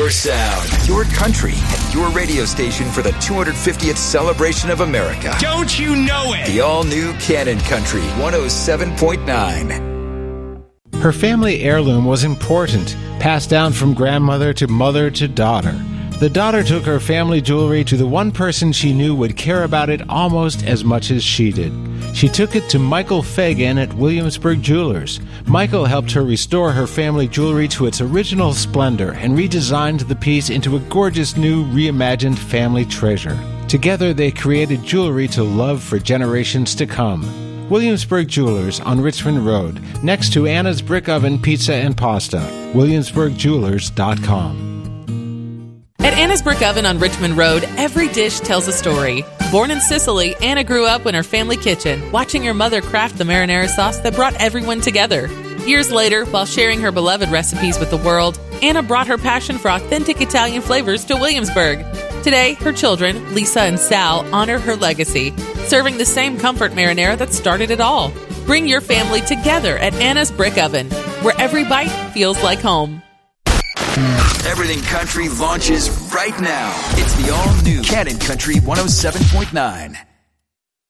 your sound, your country, and your radio station for the 250th celebration of America. Don't you know it? The all-new Cannon Country 107.9. Her family heirloom was important, passed down from grandmother to mother to daughter. The daughter took her family jewelry to the one person she knew would care about it almost as much as she did. She took it to Michael Fagan at Williamsburg Jewelers. Michael helped her restore her family jewelry to its original splendor and redesigned the piece into a gorgeous new reimagined family treasure. Together they created jewelry to love for generations to come. Williamsburg Jewelers on Richmond Road, next to Anna's Brick Oven Pizza and Pasta. WilliamsburgJewelers.com. At Anna's Brick Oven on Richmond Road, every dish tells a story. Born in Sicily, Anna grew up in her family kitchen, watching her mother craft the marinara sauce that brought everyone together. Years later, while sharing her beloved recipes with the world, Anna brought her passion for authentic Italian flavors to Williamsburg. Today, her children, Lisa and Sal, honor her legacy, serving the same comfort marinara that started it all. Bring your family together at Anna's Brick Oven, where every bite feels like home. Everything Country launches right now. It's the all-new Cannon Country 107.9.